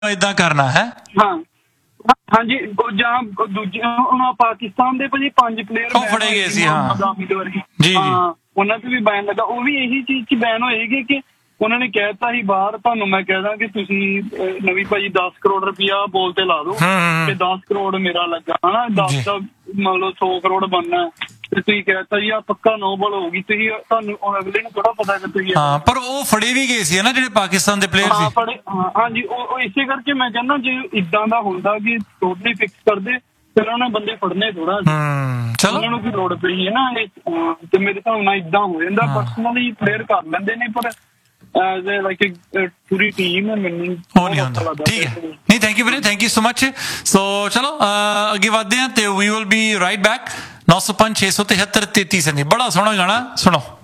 ਏਦਾਂ ਕਰਨਾ ਹੈ। ਹਾਂ ਹਾਂਜੀ, ਜਾਂ ਦੂਜੇ ਹੁਣ ਪਾਕਿਸਤਾਨ ਦੇ ਭਾਜੀ 5 ਪਲੇਅਰ ਉਹ ਫੜੇ ਗਏ ਸੀ। ਹਾਂ ਜੀ ਹਾਂ, ਉਹਨਾਂ ਤੇ ਵੀ ਬੈਨ ਲੱਗਾ। ਉਹ ਵੀ ਇਹੀ ਚੀਜ਼ 'ਚ ਬੈਨ ਹੋਏਗੀ ਕਿ ਉਹਨਾਂ ਨੇ ਕਹਿਤਾ ਸੀ ਬਾਹਰ, ਤੁਹਾਨੂੰ ਮੈਂ ਕਹਿ ਦਾਂ ਕਿ ਤੁਸੀਂ ਨਵੀਂ ਭਾਜੀ 10 ਕਰੋੜ ਰੁਪਇਆ ਬੋਲ ਤੇ ਲਾ ਦੋ ਤੇ 10 ਕਰੋੜ ਮੇਰਾ ਲੱਗਾ ਹਨਾ, 10 ਦਾ ਮਤਲਬ 100 ਕਰੋੜ ਬਣਨਾ ਤੇ ਤੁਸੀਂ ਕਹਿਤਾ ਜੀ ਆ ਪੱਕਾ ਨੋਬਲ ਹੋਊਗੀ। ਤੁਸੀਂ ਤੁਹਾਨੂੰ ਅਗਲੇ ਨੂੰ ਥੋੜਾ ਪਤਾ ਕਿ ਤੁਸੀਂ ਹਾਂ, ਪਰ ਉਹ ਫੜੇ ਵੀ ਗਏ ਸੀ ਨਾ ਜਿਹੜੇ ਪਾਕਿਸਤਾਨ ਦੇ ਪਲੇਅਰ ਸੀ। ਫੜੇ ਹਾਂਜੀ, ਉਹ ਇਸੇ ਕਰਕੇ ਮੈਂ ਕਹਿੰਦਾ ਜੇ ਇਦਾਂ ਦਾ ਹੁੰਦਾ ਕਿ ਟੋਟਲੀ ਫਿਕਸ ਕਰਦੇ ਫਿਰ ਉਹਨਾਂ ਬੰਦੇ ਫੜਨੇ ਥੋੜਾ। ਚਲੋ ਉਹਨਾਂ ਨੂੰ ਕੀ ਲੋੜ ਪਈ ਹੈ ਨਾ, ਤੇ ਮੇਰੇ ਹਿਸਾਬ ਨਾਲ ਇਦਾਂ ਹੋ ਜਾਂਦਾ। ਪਰਸਨਲੀ ਪਲੇਅਰ ਕਰ ਲੈਂਦੇ ਨੇ ਪਰ as a like Puri team ਮੈਨੂੰ ਉਹ ਨਹੀਂ ਹੁੰਦਾ। ਠੀਕ ਹੈ, ਨਹੀਂ ਥੈਂਕ ਯੂ ਵੀਰੇ, ਥੈਂਕ ਯੂ ਸੋ ਮਚ। ਸੋ ਚਲੋ ਅੱਗੇ ਵੱਧਦੇ ਹਾਂ ਤੇ we will be right back. 905 673 33 ਬੜਾ ਸੋਹਣਾ ਗਾਣਾ ਸੁਣੋ।